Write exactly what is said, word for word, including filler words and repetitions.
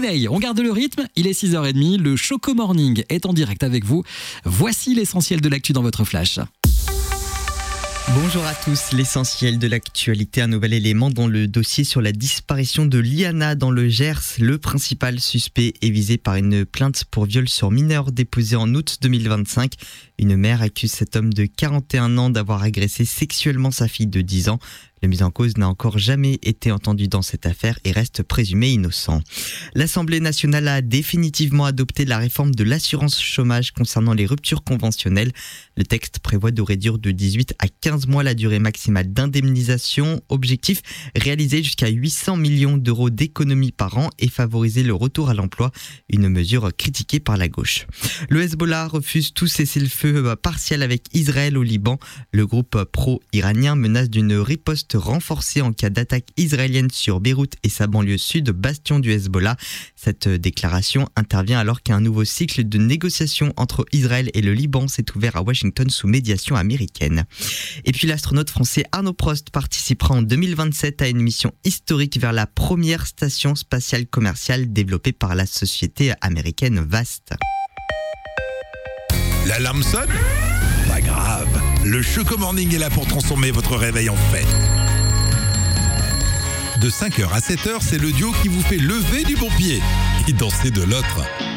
réveil, on garde le rythme, il est six heures trente, le Choco Morning est en direct avec vous. Voici l'essentiel de l'actu dans votre flash. Bonjour à tous, l'essentiel de l'actualité, un nouvel élément dans le dossier sur la disparition de Liana dans le Gers. Le principal suspect est visé par une plainte pour viol sur mineur déposée en août deux mille vingt-cinq. Une mère accuse cet homme de quarante et un ans d'avoir agressé sexuellement sa fille de dix ans. Le mis en cause n'a encore jamais été entendu dans cette affaire et reste présumé innocent. L'Assemblée nationale a définitivement adopté la réforme de l'assurance chômage concernant les ruptures conventionnelles. Le texte prévoit de réduire de dix-huit à quinze mois la durée maximale d'indemnisation. Objectif, réaliser jusqu'à huit cents millions d'euros d'économies par an et favoriser le retour à l'emploi, une mesure critiquée par la gauche. Le Hezbollah refuse tout cessez-le-feu partiel avec Israël au Liban. Le groupe pro-iranien menace d'une riposte renforcée en cas d'attaque israélienne sur Beyrouth et sa banlieue sud, bastion du Hezbollah. Cette déclaration intervient alors qu'un nouveau cycle de négociations entre Israël et le Liban s'est ouvert à Washington sous médiation américaine. Et puis l'astronaute français Arnaud Prost participera en deux mille vingt-sept à une mission historique vers la première station spatiale commerciale développée par la société américaine Vast. L'alarme sonne ? Pas grave, le Choco Morning est là pour transformer votre réveil en fête. De cinq heures à sept heures, c'est le duo qui vous fait lever du bon pied et danser de l'autre.